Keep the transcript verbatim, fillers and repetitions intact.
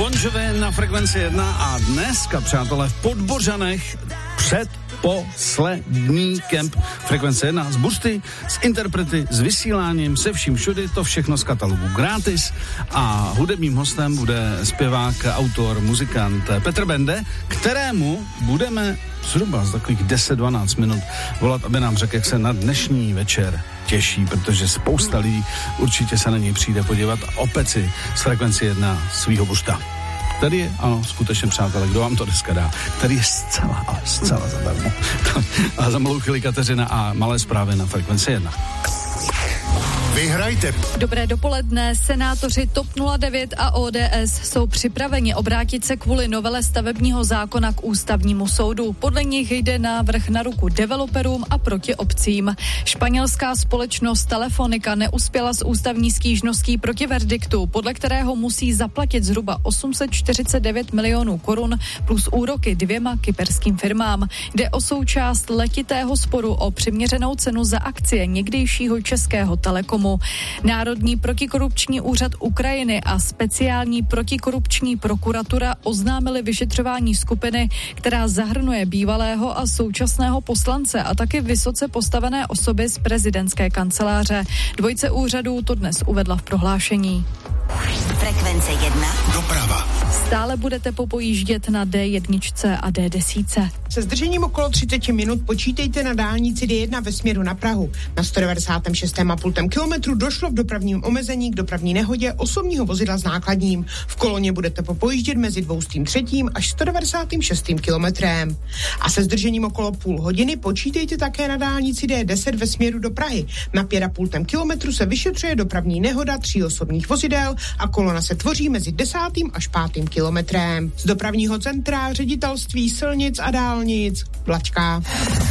Bon Jovi na Frekvenci jedna a dneska, přátelé, v Podbořanech před poslední kemp Frekvence jedna s buřty, s interprety, s vysíláním, se vším všudy, to všechno z katalogu gratis a hudebním hostem bude zpěvák, autor, muzikant Petr Bende, kterému budeme zhruba z takových deset dvanáct minut volat, aby nám řekl, jak se na dnešní večer těší, protože spousta lidí určitě se na něj přijde podívat a opět si z Frekvenci jedna svýho buřta. Tady je, ano, skutečně, přátelé, kdo vám to dneska dá, tady je zcela, ale zcela zadarmo. A za malou chvíli Kateřina a malé zprávy na Frekvenci jedna. Vyhrajte. Dobré dopoledne. Senátoři TOP nula devět a O D S jsou připraveni obrátit se kvůli novele stavebního zákona k ústavnímu soudu. Podle nich jde návrh na ruku developerům a proti obcím. Španělská společnost Telefonica neuspěla s ústavní stížností proti verdiktu, podle kterého musí zaplatit zhruba osm set čtyřicet devět milionů korun plus úroky dvěma kyperským firmám. Jde o součást letitého sporu o přiměřenou cenu za akcie někdejšího Českého Telekomu. Národní protikorupční úřad Ukrajiny a speciální protikorupční prokuratura oznámili vyšetřování skupiny, která zahrnuje bývalého a současného poslance a taky vysoce postavené osoby z prezidentské kanceláře. Dvojice úřadů to dnes uvedla v prohlášení. Frekvence jedna. Doprava. Stále budete popojíždět na D jedna a D deset. Se zdržením okolo třicet minut počítejte na dálnici D jedna ve směru na Prahu. Na sto devadesát šest celá pět kilometru došlo v dopravním omezení k dopravní nehodě osobního vozidla s nákladním. V koloně budete popojíždět mezi dvoustým třetím až sto devadesát šestým kilometrem. A se zdržením okolo půl hodiny počítejte také na dálnici D deset ve směru do Prahy. Na pět a půl kilometru se vyšetřuje dopravní nehoda tří osobních vozidel a kolona se tvoří mezi desátým až pátým kilometrem. Z dopravního centra Ředitelství silnic a dálnic Blačka.